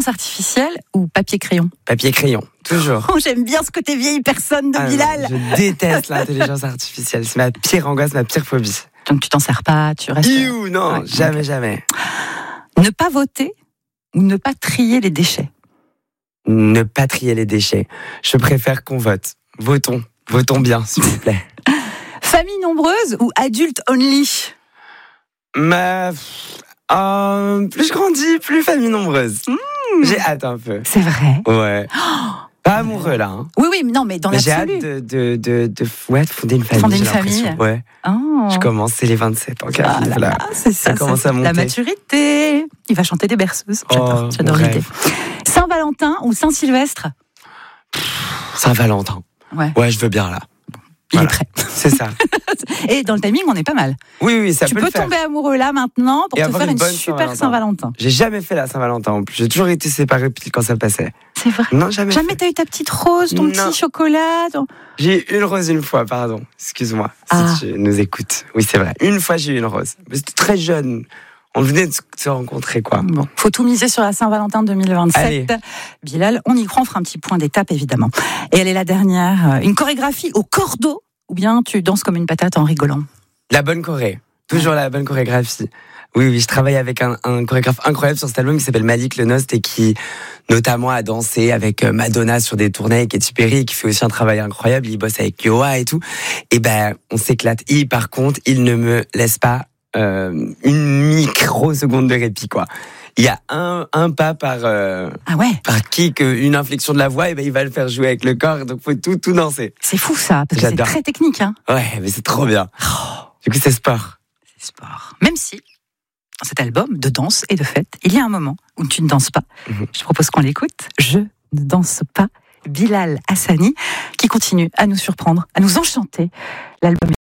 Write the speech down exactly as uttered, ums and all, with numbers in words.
intelligence artificielle ou papier-crayon? Papier-crayon, toujours. Oh, j'aime bien ce côté vieille personne de Ah, Bilal. Je déteste l'intelligence artificielle. C'est ma pire angoisse, ma pire phobie. Donc tu t'en sers pas, tu restes... Iou, non, Ouais, jamais, donc. jamais. Ne pas voter ou ne pas trier les déchets? Ne pas trier les déchets. Je préfère qu'on vote. Votons. Votons bien, s'il vous plaît. Famille nombreuse ou adulte only? Ma... Euh, plus je grandis, plus famille nombreuse. Mmh. J'ai hâte un peu. C'est vrai. Ouais. Pas amoureux, là. Hein. Oui, oui, mais non, mais dans Mais j'ai l'absolu. hâte de, de, de, de, ouais, de fonder une famille. Fonder une j'ai l'impression. famille. Ouais. Oh. Je commence, c'est les vingt-sept ans qui Ah arrivent, là là. là, c'est ça, Ça commence ça, à monter. La maturité. Il va chanter des berceuses. J'adore, Oh, j'adore mon l'idée. rêve. Saint-Valentin ou Saint-Sylvestre? Saint-Valentin. Ouais. Ouais, je veux bien, là. Il Voilà. est prêt. C'est ça. Et dans le timing, on est pas mal. Oui, oui, ça tu peut peux le faire. tomber amoureux là maintenant pour Et te avoir faire une une bonne super Saint-Valentin. Saint-Valentin. J'ai jamais fait la Saint-Valentin en plus. J'ai toujours été séparé pile quand ça passait. C'est vrai. Non, jamais. Jamais fait. t'as eu ta petite rose, ton Non. petit chocolat. ton- J'ai eu une rose une fois, pardon. Excuse-moi Ah. si tu nous écoutes. Oui, c'est vrai. Une fois, j'ai eu une rose. Mais c'était très jeune. On venait de se rencontrer, quoi. Bon, faut tout miser sur la Saint-Valentin deux mille vingt-sept. Allez. Bilal, on y croit, on fera un petit point d'étape évidemment. Et elle est la dernière. euh, Une chorégraphie au cordeau ou bien tu danses comme une patate en rigolant? La bonne choré. Toujours la bonne chorégraphie. Oui, oui, je travaille avec un, un chorégraphe incroyable sur cet album qui s'appelle Malik Lenost et qui, notamment, a dansé avec Madonna sur des tournées avec Katy Perry et qui fait aussi un travail incroyable. Il bosse avec Yoa et tout. Et ben, on s'éclate. Et par contre, il ne me laisse pas euh, une microseconde de répit, quoi. Il y a un, un pas par, euh, Ah ouais, par kick, une inflexion de la voix, et ben, il va le faire jouer avec le corps. Donc, faut tout, tout danser. c'est fou ça, parce que c'est J'adore. très technique. Hein. Ouais, mais c'est trop bien. Du coup, c'est sport. C'est sport. Même si, dans cet album de danse et de fête, il y a un moment où tu ne danses pas. Mhm. Je propose qu'on l'écoute. Je ne danse pas. Bilal Hassani, qui continue à nous surprendre, à nous enchanter. L'album